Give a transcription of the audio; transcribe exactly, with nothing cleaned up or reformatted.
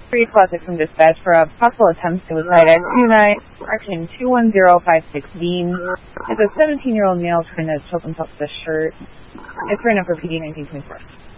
Three Classic from dispatch for a possible attempt suicide at Unite, direction two one zero five six Dean. It's a seventeen-year-old male trying to choke himself with a shirt. It's right now for P D nineteen twenty-four.